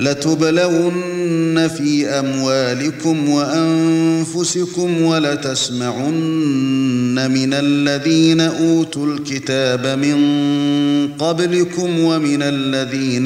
لَتُبْلَوُنَّ فِي أَمْوَالِكُمْ وَأَنفُسِكُمْ وَلَتَسْمَعُنَّ مِنَ الَّذِينَ أُوتُوا الْكِتَابَ مِنْ قَبْلِكُمْ وَمِنَ الَّذِينَ